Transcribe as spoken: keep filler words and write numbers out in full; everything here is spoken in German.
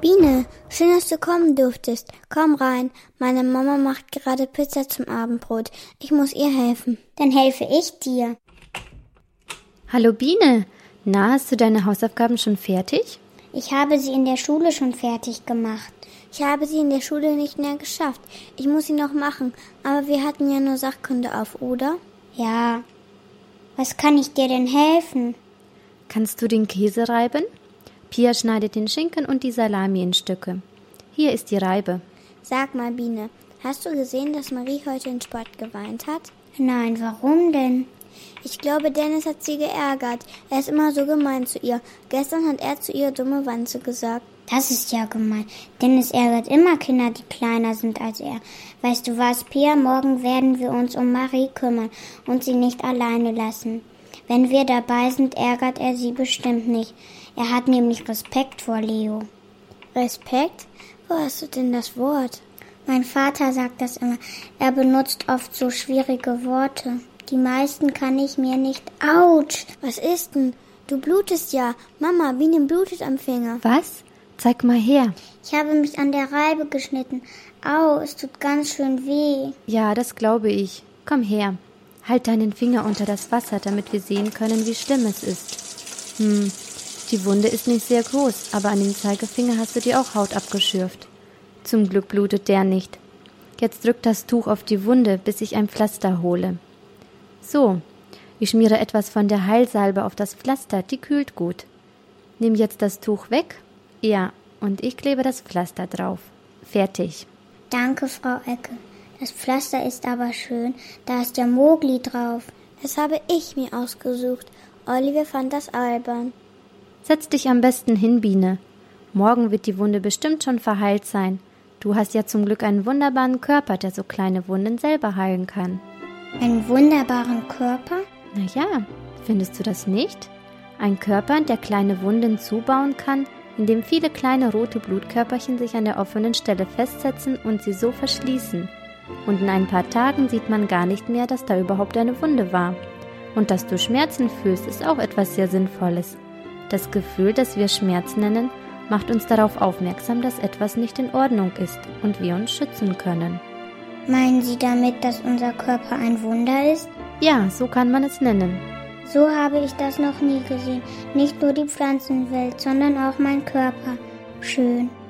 Biene, schön, dass du kommen durftest. Komm rein. Meine Mama macht gerade Pizza zum Abendbrot. Ich muss ihr helfen. Dann helfe ich dir. Hallo Biene. Na, hast du deine Hausaufgaben schon fertig? Ich habe sie in der Schule schon fertig gemacht. Ich habe sie in der Schule nicht mehr geschafft. Ich muss sie noch machen. Aber wir hatten ja nur Sachkunde auf, oder? Ja. Was kann ich dir denn helfen? Kannst du den Käse reiben? Pia schneidet den Schinken und die Salami in Stücke. Hier ist die Reibe. Sag mal, Biene, hast du gesehen, dass Marie heute in Sport geweint hat? Nein, warum denn? Ich glaube, Dennis hat sie geärgert. Er ist immer so gemein zu ihr. Gestern hat er zu ihr dumme Wanze gesagt. Das ist ja gemein. Dennis ärgert immer Kinder, die kleiner sind als er. Weißt du was, Pia? Morgen werden wir uns um Marie kümmern und sie nicht alleine lassen. Wenn wir dabei sind, ärgert er sie bestimmt nicht. Er hat nämlich Respekt vor Leo. Respekt? Wo hast du denn das Wort? Mein Vater sagt das immer. Er benutzt oft so schwierige Worte. Die meisten kann ich mir nicht... Autsch! Was ist denn? Du blutest ja. Mama, Biene blutet am Finger. Was? Zeig mal her. Ich habe mich an der Reibe geschnitten. Au, es tut ganz schön weh. Ja, das glaube ich. Komm her. Halt deinen Finger unter das Wasser, damit wir sehen können, wie schlimm es ist. Hm, die Wunde ist nicht sehr groß, aber an dem Zeigefinger hast du dir auch Haut abgeschürft. Zum Glück blutet der nicht. Jetzt drück das Tuch auf die Wunde, bis ich ein Pflaster hole. So, ich schmiere etwas von der Heilsalbe auf das Pflaster, die kühlt gut. Nimm jetzt das Tuch weg. Ja, und ich klebe das Pflaster drauf. Fertig. Danke, Frau Ecke. Das Pflaster ist aber schön. Da ist der Mogli drauf. Das habe ich mir ausgesucht. Oliver fand das albern. Setz dich am besten hin, Biene. Morgen wird die Wunde bestimmt schon verheilt sein. Du hast ja zum Glück einen wunderbaren Körper, der so kleine Wunden selber heilen kann. Einen wunderbaren Körper? Na ja, findest du das nicht? Ein Körper, der kleine Wunden zubauen kann, in dem viele kleine rote Blutkörperchen sich an der offenen Stelle festsetzen und sie so verschließen. Und in ein paar Tagen sieht man gar nicht mehr, dass da überhaupt eine Wunde war. Und dass du Schmerzen fühlst, ist auch etwas sehr Sinnvolles. Das Gefühl, das wir Schmerz nennen, macht uns darauf aufmerksam, dass etwas nicht in Ordnung ist und wir uns schützen können. Meinen Sie damit, dass unser Körper ein Wunder ist? Ja, so kann man es nennen. So habe ich das noch nie gesehen. Nicht nur die Pflanzenwelt, sondern auch mein Körper. Schön.